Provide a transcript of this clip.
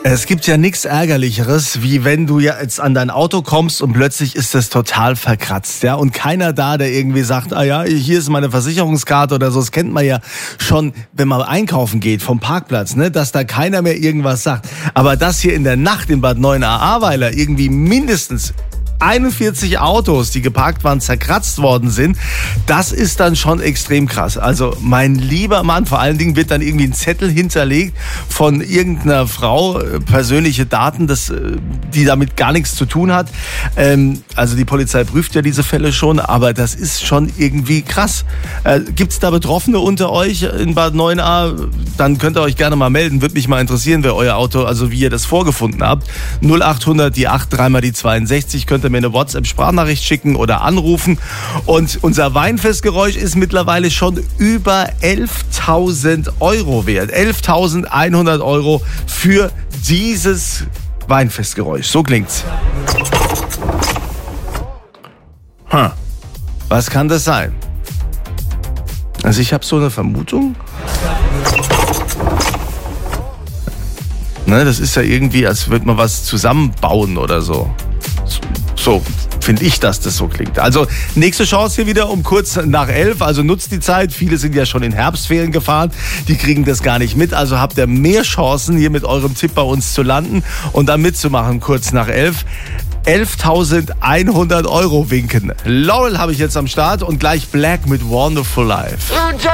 Es gibt ja nichts Ärgerlicheres, wie wenn du ja jetzt an dein Auto kommst und plötzlich ist das total verkratzt, ja, und keiner da, der irgendwie sagt, ah ja, hier ist meine Versicherungskarte oder so. Das kennt man ja schon, wenn man einkaufen geht vom Parkplatz, ne, dass da keiner mehr irgendwas sagt. Aber dass hier in der Nacht in Bad Neuenahr-Ahrweiler irgendwie mindestens 41 Autos, die geparkt waren, zerkratzt worden sind, das ist dann schon extrem krass. Also mein lieber Mann, vor allen Dingen wird dann irgendwie ein Zettel hinterlegt von irgendeiner Frau, persönliche Daten, die damit gar nichts zu tun hat. Also die Polizei prüft ja diese Fälle schon, aber das ist schon irgendwie krass. Gibt's da Betroffene unter euch in Bad Neuenahr? Dann könnt ihr euch gerne mal melden. Würde mich mal interessieren, wer euer Auto, also wie ihr das vorgefunden habt. 0800 die 8 3 mal die 62 könnt ihr mir eine WhatsApp-Sprachnachricht schicken oder anrufen. Und unser Weinfestgeräusch ist mittlerweile schon über 11.000 Euro wert. 11.100 Euro für dieses Weinfestgeräusch. So klingt's. Was kann das sein? Also ich habe so eine Vermutung. Ne, das ist ja irgendwie, als würde man was zusammenbauen oder so. So finde ich, dass das so klingt. Also nächste Chance hier wieder um kurz nach 11. Also nutzt die Zeit. Viele sind ja schon in Herbstferien gefahren. Die kriegen das gar nicht mit. Also habt ihr mehr Chancen, hier mit eurem Tipp bei uns zu landen und dann mitzumachen kurz nach 11. 11.100 Euro winken. Laurel habe ich jetzt am Start und gleich Black mit Wonderful Life.